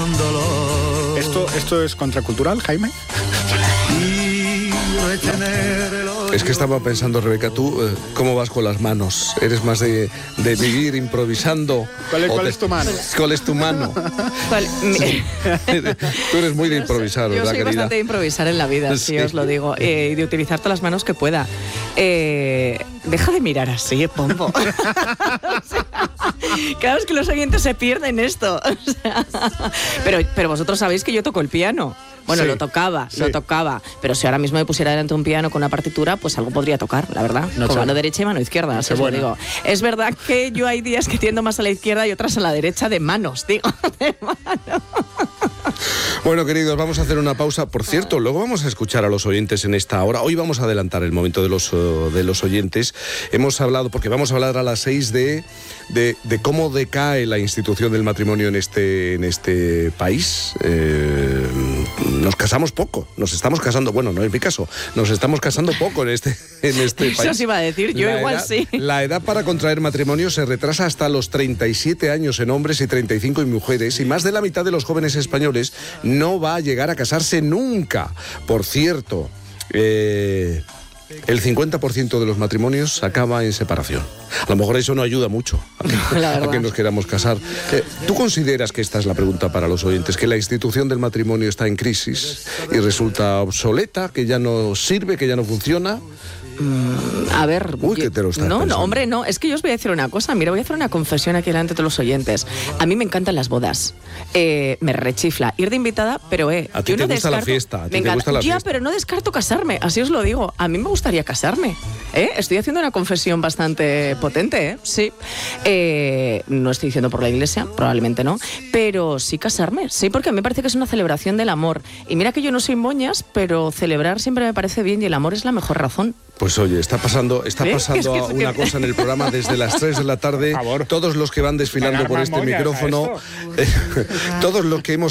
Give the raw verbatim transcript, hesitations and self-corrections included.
con dolor. ¿Esto, esto es contracultural, Jaime? Es que estaba pensando, Rebeca, tú, eh, ¿cómo vas con las manos? ¿Eres más de, de vivir improvisando? ¿Cuál es, cuál de, es tu mano? ¿Cuál es tu mano? ¿Cuál? Sí. Tú eres muy de improvisar, Yo ¿verdad, soy querida? bastante de improvisar en la vida, Sí. sí, os lo digo, eh, y de utilizar todas las manos que pueda. Eh, deja de mirar así, eh, Pombo. O sea, claro, es que los oyentes se pierden esto. O sea, pero, pero vosotros sabéis que yo toco el piano. Bueno, Sí, lo tocaba, sí. lo tocaba. Pero si ahora mismo me pusiera delante de un piano con una partitura, pues algo podría tocar, la verdad. Con Noche- mano derecha y mano izquierda, así os lo Nochebuena. digo. Es verdad que yo hay días que tiendo más a la izquierda y otras a la derecha de manos, digo, de mano. Bueno, queridos, vamos a hacer una pausa. Por cierto, luego vamos a escuchar a los oyentes en esta hora. Hoy vamos a adelantar el momento de los, uh, de los oyentes. Hemos hablado, porque vamos a hablar a las seis de, de, de cómo decae la institución del matrimonio en este, en este país. Eh, nos casamos poco, nos estamos casando, bueno, no es mi caso, nos estamos casando poco en este, en este Eso país. os iba a decir, yo La igual edad- sí. La edad para contraer matrimonio se retrasa hasta los treinta y siete años en hombres y treinta y cinco en mujeres, y más de la mitad de los jóvenes españoles no va a llegar a casarse nunca. Por cierto, eh, el cincuenta por ciento de los matrimonios acaba en separación. A lo mejor eso no ayuda mucho a que, La verdad. a que nos queramos casar. Eh, ¿Tú consideras, que esta es la pregunta para los oyentes, que la institución del matrimonio está en crisis y resulta obsoleta, que ya no sirve, que ya no funciona? A ver, Uy, yo- que te lo estás no, pensando. no, hombre, no, es que yo os voy a decir una cosa, mira, voy a hacer una confesión aquí delante de todos los oyentes. A mí me encantan las bodas, eh, me rechifla ir de invitada, pero eh, A ti yo te no gusta la descarto- fiesta, a ti me te encanta- gusta la ya, fiesta. pero no descarto casarme, así os lo digo, a mí me gustaría casarme, ¿eh? Estoy haciendo una confesión bastante potente, ¿eh? Sí, Eh, no estoy diciendo por la iglesia, probablemente no, pero sí casarme, sí, porque me parece que es una celebración del amor, y mira que yo no soy moñas, pero celebrar siempre me parece bien y el amor es la mejor razón. Pues oye, está pasando, está ¿Eh? pasando Es que es una que- cosa en el programa desde las tres de la tarde. Por favor. Todos los que van desfilando Pagar por más este moñas a micrófono, eh, todos los que hemos